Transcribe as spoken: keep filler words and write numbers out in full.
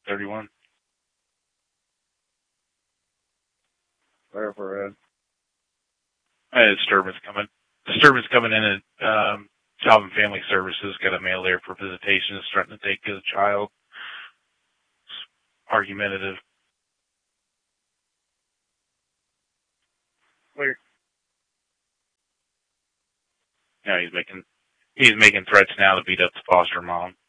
thirty-one. Where for Ed? Uh, disturbance coming. Disturbance coming in at um, Child and Family Services. Got a mail there for visitation. It's threatening to take a child. It's argumentative. Clear. Yeah, he's making he's making threats now to beat up the foster mom.